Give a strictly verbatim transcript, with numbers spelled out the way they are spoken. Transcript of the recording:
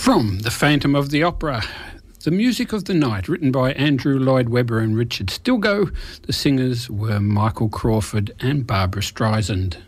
From The Phantom of the Opera, The Music of the Night, written by Andrew Lloyd Webber and Richard Stilgoe. The singers were Michael Crawford and Barbara Streisand.